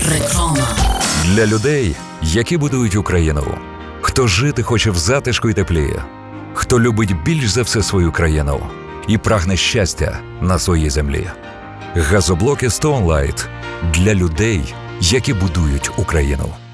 Реклама. Для людей, які будують Україну. Хто жити хоче в затишку й теплі. Хто любить більш за все свою країну і прагне щастя на своїй землі. Газоблоки Stone Light для людей, які будують Україну.